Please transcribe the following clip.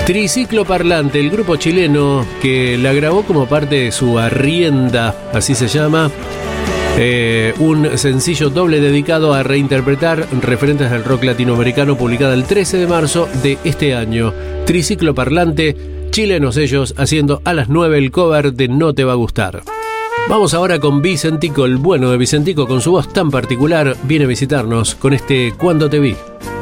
Triciclo Parlante, el grupo chileno que la grabó como parte de su Arrienda, así se llama, un sencillo doble dedicado a reinterpretar referentes del rock latinoamericano, publicada el 13 de marzo de este año. Triciclo Parlante, chilenos ellos, haciendo a las 9 el cover de No Te Va a Gustar. Vamos ahora con Vicentico, el bueno de Vicentico, con su voz tan particular, viene a visitarnos con este Cuando Te Vi.